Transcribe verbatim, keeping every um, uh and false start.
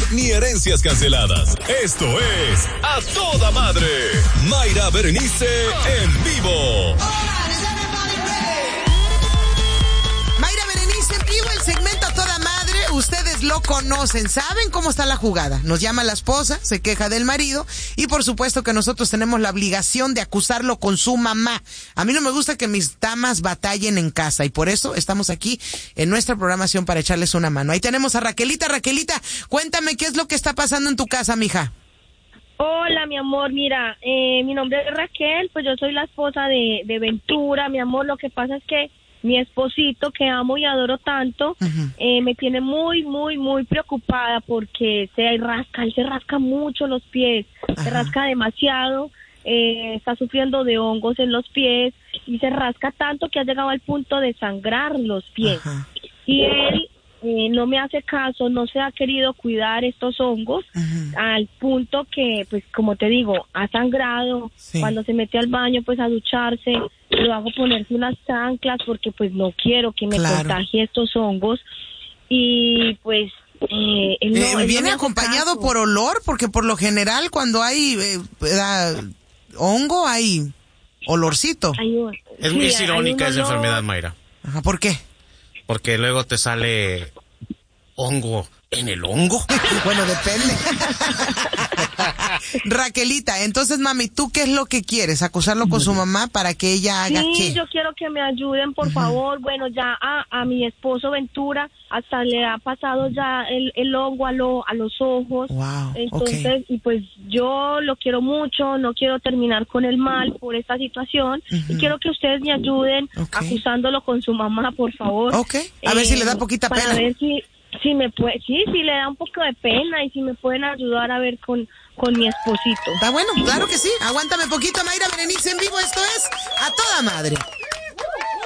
ni herencias canceladas. Esto es A Toda Madre. Mayra Berenice en vivo. Mayra Berenice en vivo, el segmento A Toda Madre. Ustedes lo conocen, saben cómo está la jugada. Nos llama la esposa, se queja del marido y por supuesto que nosotros tenemos la obligación de acusarlo con su mamá. A mí no me gusta que mis damas batallen en casa y por eso estamos aquí en nuestra programación para echarles una mano. Ahí tenemos a Raquelita. Raquelita, cuéntame qué es lo que está pasando en tu casa, mija. Hola, mi amor, mira, eh, mi nombre es Raquel, pues yo soy la esposa de, de Ventura, mi amor. Lo que pasa es que mi esposito, que amo y adoro tanto, uh-huh. eh, me tiene muy, muy, muy preocupada porque se rasca, él se rasca mucho los pies, uh-huh. se rasca demasiado, eh, está sufriendo de hongos en los pies y se rasca tanto que ha llegado al punto de sangrar los pies. Uh-huh. Y él eh, no me hace caso, no se ha querido cuidar estos hongos, uh-huh. al punto que, pues, como te digo, ha sangrado. Sí. Cuando se mete al baño, pues, a ducharse, lo hago ponerse unas chanclas porque pues no quiero que me claro. contagie estos hongos y pues eh, él no, eh, viene no acompañado caso. por olor, porque por lo general cuando hay eh, eh, hongo hay olorcito. Hay, es muy sí, irónica esa enfermedad, Mayra. Ajá, ¿por qué? Porque luego te sale hongo en el hongo. Bueno, depende. Raquelita, entonces, mami, ¿tú qué es lo que quieres? ¿Acusarlo con su mamá para que ella haga sí, qué? Sí, yo quiero que me ayuden, por uh-huh. favor. Bueno, ya a, a mi esposo Ventura hasta le ha pasado ya el, el hongo a, lo, a los ojos. Wow, entonces, okay. y pues yo lo quiero mucho, no quiero terminar con el mal por esta situación. Uh-huh. Y quiero que ustedes me ayuden okay. acusándolo con su mamá, por favor. Ok, a eh, ver si le da poquita para pena. Para ver si... Si me puede, sí, sí le da un poco de pena y si me pueden ayudar a ver con, con mi esposito. Está bueno, claro que sí. Aguántame poquito, Mayra Berenice en vivo. Esto es A Toda Madre.